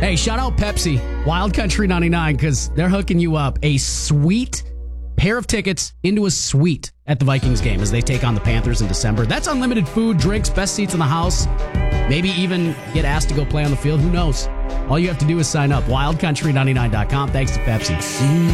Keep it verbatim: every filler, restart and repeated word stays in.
Hey, shout out Pepsi, Wild Country ninety-nine, because they're hooking you up a sweet pair of tickets into a suite at the Vikings game as they take on the Panthers in December. That's unlimited food, drinks, best seats in the house. Maybe even get asked to go play on the field. Who knows? All you have to do is sign up. wild country ninety-nine dot com. Thanks to Pepsi.